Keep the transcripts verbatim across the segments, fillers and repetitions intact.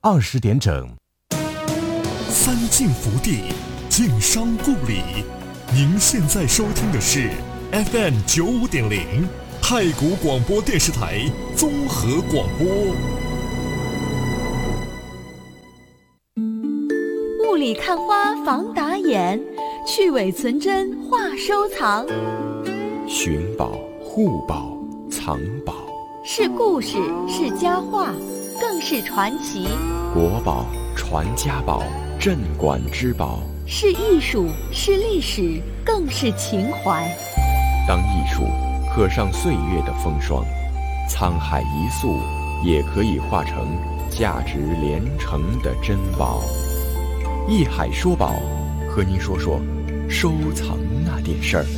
二十点整。 三晋福地，晋商故里。您现在收听的是 F M 九五点零太谷广播电视台综合广播。 雾里看花防打眼，去伪存真话收藏。 寻宝、护宝、藏宝， 是故事，是佳话，更是传奇。 国宝、传家宝、镇馆之宝， 是艺术，是历史，更是情怀。 当艺术刻上岁月的风霜，沧海一粟也可以化成价值连城的珍宝。艺海说宝，和您说说收藏那点事儿。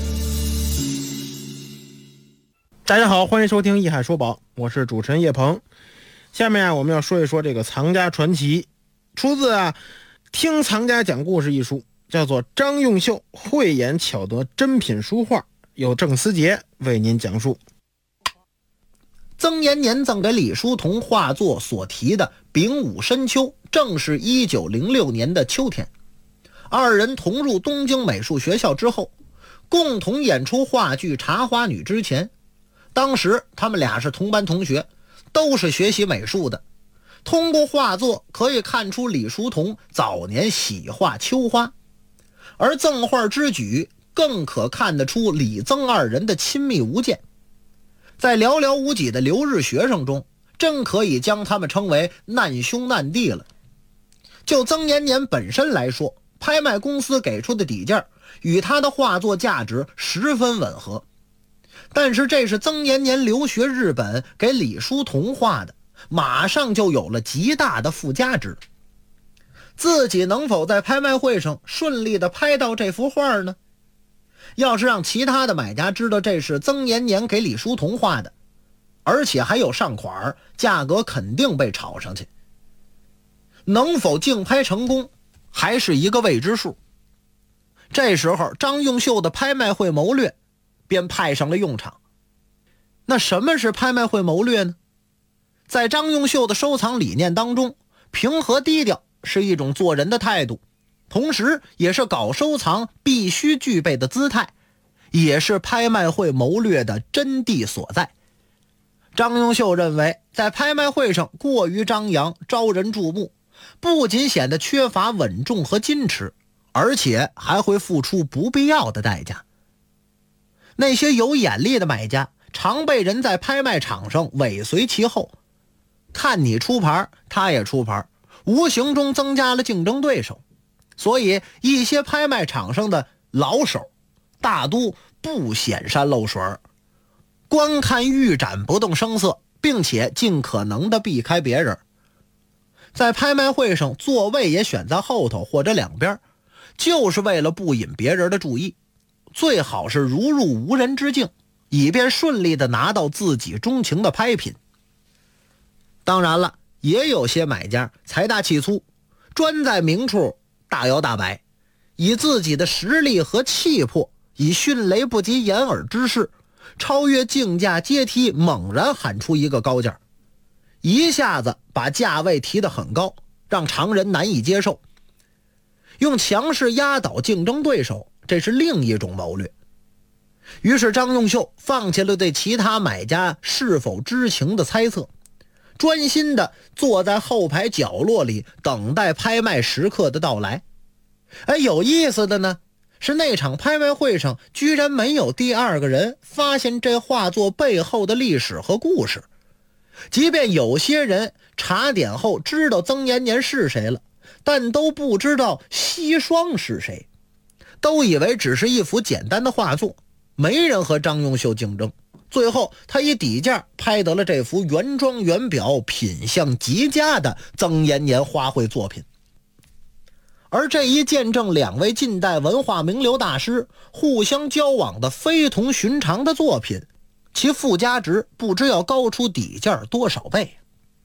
大家好，欢迎收听艺海说宝，我是主持人叶鹏。下面啊，我们要说一说这个藏家传奇，出自啊听藏家讲故事一书，叫做张用秀慧眼巧得珍品书画，由郑思杰为您讲述。 曾延年赠给李叔同画作所题的丙午深秋，正是一九零六年的秋天。二人同入东京美术学校之后，共同演出话剧《茶花女》之前，当时他们俩是同班同学，都是学习美术的。通过画作可以看出李叔同早年喜画秋花，而赠画之举更可看得出李曾二人的亲密无间。在寥寥无几的留日学生中，真可以将他们称为难兄难弟了。就曾延年本身来说，拍卖公司给出的底价与他的画作价值十分吻合，但是这是曾延年留学日本给李叔同画的，马上就有了极大的附加值。自己能否在拍卖会上顺利地拍到这幅画呢？要是让其他的买家知道这是曾延年给李叔同画的，而且还有上款，价格肯定被炒上去。能否竞拍成功，还是一个未知数。这时候张用秀的拍卖会谋略便派上了用场。那什么是拍卖会谋略呢？在张用秀的收藏理念当中，平和低调是一种做人的态度，同时也是搞收藏必须具备的姿态，也是拍卖会谋略的真谛所在。张用秀认为，在拍卖会上过于张扬，招人注目，不仅显得缺乏稳重和矜持，而且还会付出不必要的代价。那些有眼力的买家常被人在拍卖场上尾随其后，看你出牌，他也出牌，无形中增加了竞争对手。所以一些拍卖场上的老手大都不显山露水，观看预展不动声色，并且尽可能的避开别人。在拍卖会上座位也选在后头或者两边，就是为了不引别人的注意，最好是如入无人之境，以便顺利的拿到自己钟情的拍品。当然了，也有些买家财大气粗，专在明处大摇大摆，以自己的实力和气魄，以迅雷不及掩耳之势，超越竞价阶梯，猛然喊出一个高价，一下子把价位提得很高，让常人难以接受。用强势压倒竞争对手，这是另一种谋略。于是张用秀放弃了对其他买家是否知情的猜测，专心地坐在后排角落里等待拍卖时刻的到来。哎，有意思的呢，是那场拍卖会上居然没有第二个人发现这画作背后的历史和故事。即便有些人查点后知道曾延年是谁了，但都不知道熹双是谁，都以为只是一幅简单的画作，没人和张用秀竞争。最后他以底价拍得了这幅原装原表、品相极佳的曾延年花卉作品。而这一见证两位近代文化名流大师互相交往的非同寻常的作品，其附加值不知要高出底价多少倍。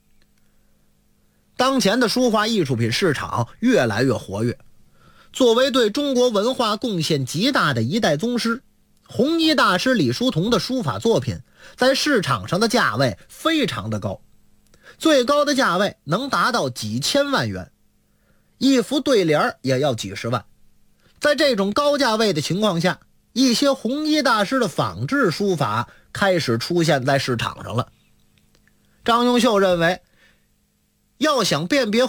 当前的书画艺术品市场越来越活跃，作为对中国文化贡献极大的一代宗师，红衣大师李叔同的书法作品在市场上的价位非常的高， 最高的价位能达到几千万元，一幅对联也要几十万。在这种高价位的情况下，一些红衣大师的仿制书法开始出现在市场上了。张永秀认为，要想辨别